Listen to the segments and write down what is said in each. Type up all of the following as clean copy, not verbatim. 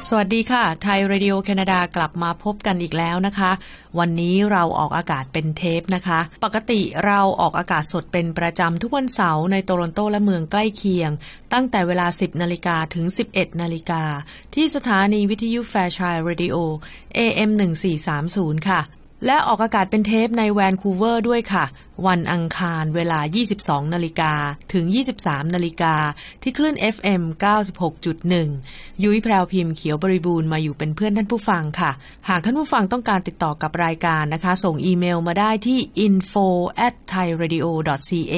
สวัสดีค่ะไทยเรดิโอแคนาดากลับมาพบกันอีกแล้วนะคะวันนี้เราออกอากาศเป็นเทปนะคะปกติเราออกอากาศสดเป็นประจำทุกวันเสาร์ในโตรอนโตและเมืองใกล้เคียงตั้งแต่เวลา 10 นาฬิกาถึง 11 นาฬิกาที่สถานีวิทยุแฟร์ชัยเรดิโอ AM 1430ค่ะและออกอากาศเป็นเทปในแวนคูเวอร์ด้วยค่ะวันอังคารเวลา 22 นาฬิกาถึง 23 นาฬิกาที่คลื่น FM 96.1 ยุ้ยแพรวพิมพ์เขียวบริบูรณ์มาอยู่เป็นเพื่อนท่านผู้ฟังค่ะหากท่านผู้ฟังต้องการติดต่อกับรายการนะคะส่งอีเมลมาได้ที่ info@thairadio.ca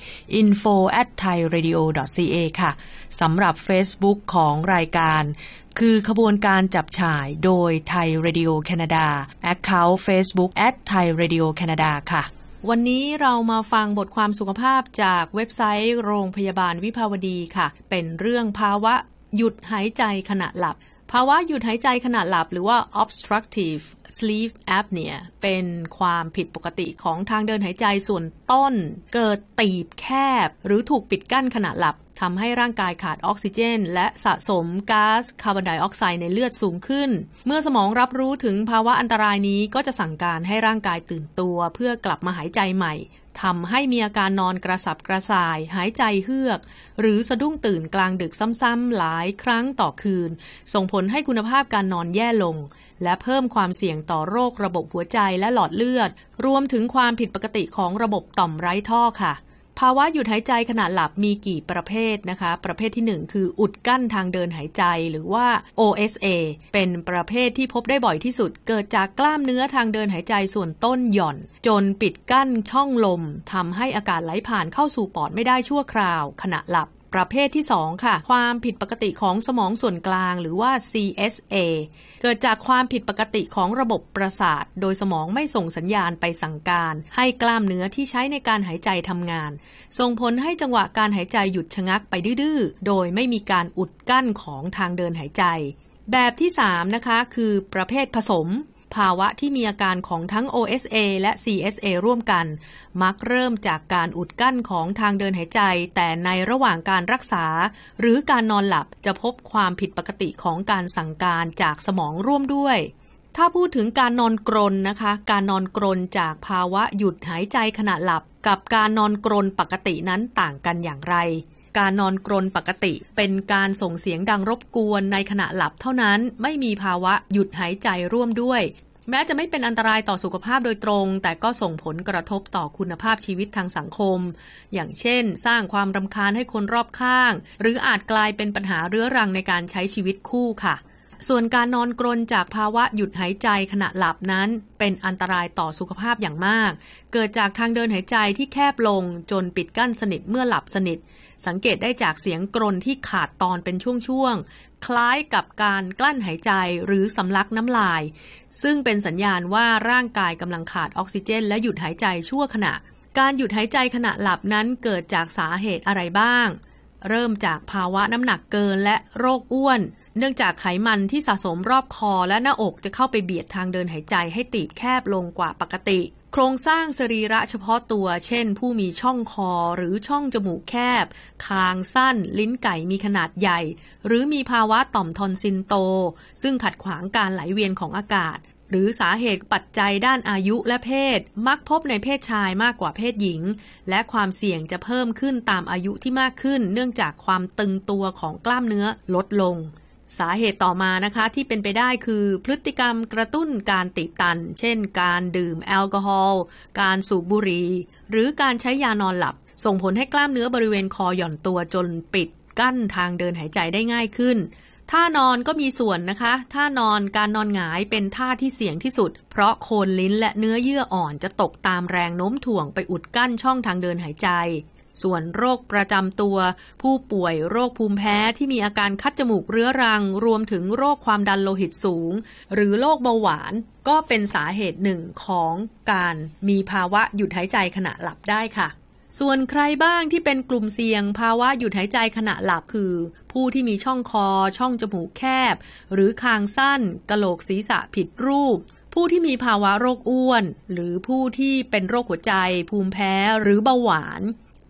info@thairadio.ca ค่ะสำหรับ Facebook ของรายการคือขบวนการจับฉ่ายโดยไทยเรดิโอแคนาดา Account Facebook @thairadio.canada ค่ะวันนี้เรามาฟังบทความสุขภาพจากเว็บไซต์โรงพยาบาลวิภาวดีค่ะเป็นเรื่องภาวะหยุดหายใจขณะหลับภาวะหยุดหายใจขณะหลับหรือว่า obstructive sleep apnea เป็นความผิดปกติของทางเดินหายใจส่วนต้นเกิดตีบแคบหรือถูกปิดกั้นขณะหลับทำให้ร่างกายขาดออกซิเจนและสะสมก๊าซคาร์บอนไดออกไซด์ในเลือดสูงขึ้นเมื่อสมองรับรู้ถึงภาวะอันตรายนี้ก็จะสั่งการให้ร่างกายตื่นตัวเพื่อกลับมาหายใจใหม่ทำให้มีอาการนอนกระสับกระส่ายหายใจเฮือกหรือสะดุ้งตื่นกลางดึกซ้ำๆหลายครั้งต่อคืนส่งผลให้คุณภาพการนอนแย่ลงและเพิ่มความเสี่ยงต่อโรคระบบหัวใจและหลอดเลือดรวมถึงความผิดปกติของระบบต่อมไร้ท่อค่ะภาวะหยุดหายใจขณะหลับมีกี่ประเภทนะคะประเภทที่1คืออุดกั้นทางเดินหายใจหรือว่า OSA เป็นประเภทที่พบได้บ่อยที่สุดเกิดจากกล้ามเนื้อทางเดินหายใจส่วนต้นหย่อนจนปิดกั้นช่องลมทำให้อากาศไหลผ่านเข้าสู่ปอดไม่ได้ชั่วคราวขณะหลับประเภทที่2ค่ะความผิดปกติของสมองส่วนกลางหรือว่า CSA เกิดจากความผิดปกติของระบบประสาทโดยสมองไม่ส่งสัญญาณไปสั่งการให้กล้ามเนื้อที่ใช้ในการหายใจทำงานส่งผลให้จังหวะการหายใจหยุดชะงักไปดื้อๆโดยไม่มีการอุดกั้นของทางเดินหายใจแบบที่3นะคะคือประเภทผสมภาวะที่มีอาการของทั้ง OSA และ CSA ร่วมกันมักเริ่มจากการอุดกั้นของทางเดินหายใจแต่ในระหว่างการรักษาหรือการนอนหลับจะพบความผิดปกติของการสั่งการจากสมองร่วมด้วยถ้าพูดถึงการนอนกรนนะคะการนอนกรนจากภาวะหยุดหายใจขณะหลับกับการนอนกรนปกตินั้นต่างกันอย่างไรการนอนกรนปกติเป็นการส่งเสียงดังรบกวนในขณะหลับเท่านั้นไม่มีภาวะหยุดหายใจร่วมด้วยแม้จะไม่เป็นอันตรายต่อสุขภาพโดยตรงแต่ก็ส่งผลกระทบต่อคุณภาพชีวิตทางสังคมอย่างเช่นสร้างความรำคาญให้คนรอบข้างหรืออาจกลายเป็นปัญหาเรื้อรังในการใช้ชีวิตคู่ค่ะส่วนการนอนกรนจากภาวะหยุดหายใจขณะหลับนั้นเป็นอันตรายต่อสุขภาพอย่างมากเกิดจากทางเดินหายใจที่แคบลงจนปิดกั้นสนิทเมื่อหลับสนิทสังเกตได้จากเสียงกรนที่ขาดตอนเป็นช่วงๆคล้ายกับการกลั้นหายใจหรือสำลักน้ำลายซึ่งเป็นสัญญาณว่าร่างกายกำลังขาดออกซิเจนและหยุดหายใจชั่วขณะการหยุดหายใจขณะหลับนั้นเกิดจากสาเหตุอะไรบ้างเริ่มจากภาวะน้ำหนักเกินและโรคอ้วนเนื่องจากไขมันที่สะสมรอบคอและหน้าอกจะเข้าไปเบียดทางเดินหายใจให้ตีบแคบลงกว่าปกติโครงสร้างสรีระเฉพาะตัวเช่นผู้มีช่องคอหรือช่องจมูกแคบคางสั้นลิ้นไก่มีขนาดใหญ่หรือมีภาวะต่อมทอนซิลโตซึ่งขัดขวางการไหลเวียนของอากาศหรือสาเหตุปัจจัยด้านอายุและเพศมักพบในเพศชายมากกว่าเพศหญิงและความเสี่ยงจะเพิ่มขึ้นตามอายุที่มากขึ้นเนื่องจากความตึงตัวของกล้ามเนื้อลดลงสาเหตุต่อมานะคะที่เป็นไปได้คือพฤติกรรมกระตุ้นการตีบตันเช่นการดื่มแอลกอฮอล์การสูบบุหรี่หรือการใช้ยานอนหลับส่งผลให้กล้ามเนื้อบริเวณคอหย่อนตัวจนปิดกั้นทางเดินหายใจได้ง่ายขึ้นท่านอนก็มีส่วนนะคะท่านอนการนอนหงายเป็นท่าที่เสี่ยงที่สุดเพราะโคนลิ้นและเนื้อเยื่ออ่อนจะตกตามแรงโน้มถ่วงไปอุดกั้นช่องทางเดินหายใจส่วนโรคประจำตัวผู้ป่วยโรคภูมิแพ้ที่มีอาการคัดจมูกเรื้อรังรวมถึงโรคความดันโลหิตสูงหรือโรคเบาหวานก็เป็นสาเหตุหนึ่งของการมีภาวะหยุดหายใจขณะหลับได้ค่ะส่วนใครบ้างที่เป็นกลุ่มเสี่ยงภาวะหยุดหายใจขณะหลับคือผู้ที่มีช่องคอช่องจมูกแคบหรือคางสั้นกะโหลกศีรษะผิดรูปผู้ที่มีภาวะโรคอ้วนหรือผู้ที่เป็นโรคหัวใจภูมิแพ้หรือเบาหวานผ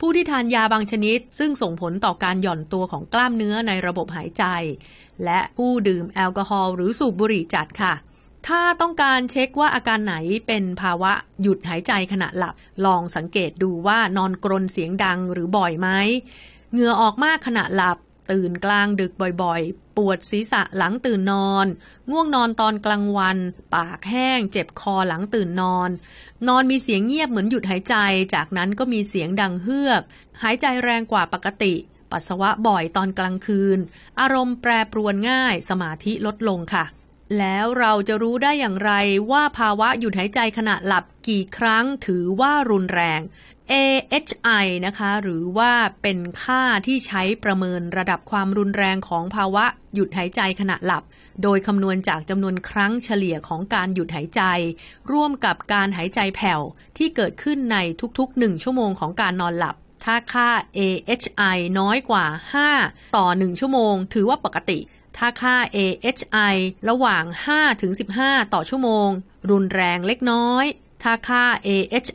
ผู้ที่ทานยาบางชนิดซึ่งส่งผลต่อการหย่อนตัวของกล้ามเนื้อในระบบหายใจและผู้ดื่มแอลกอฮอล์หรือสูบบุหรี่จัดค่ะถ้าต้องการเช็คว่าอาการไหนเป็นภาวะหยุดหายใจขณะหลับลองสังเกตดูว่านอนกรนเสียงดังหรือบ่อยไหมเหงื่อออกมากขณะหลับตื่นกลางดึกบ่อยๆปวดศีรษะหลังตื่นนอนง่วงนอนตอนกลางวันปากแห้งเจ็บคอหลังตื่นนอนมีเสียงเงียบเหมือนหยุดหายใจจากนั้นก็มีเสียงดังเฮือกหายใจแรงกว่าปกติปัสสาวะบ่อยตอนกลางคืนอารมณ์แปรปรวนง่ายสมาธิลดลงค่ะแล้วเราจะรู้ได้อย่างไรว่าภาวะหยุดหายใจขณะหลับกี่ครั้งถือว่ารุนแรง AHI นะคะหรือว่าเป็นค่าที่ใช้ประเมินระดับความรุนแรงของภาวะหยุดหายใจขณะหลับโดยคำนวณจากจำนวนครั้งเฉลี่ยของการหยุดหายใจร่วมกับการหายใจแผ่วที่เกิดขึ้นในทุกๆ1ชั่วโมงของการนอนหลับถ้าค่า AHI น้อยกว่า5ต่อ1ชั่วโมงถือว่าปกติถ้าค่า AHI ระหว่าง5 ถึง 15ต่อชั่วโมงรุนแรงเล็กน้อยถ้าค่า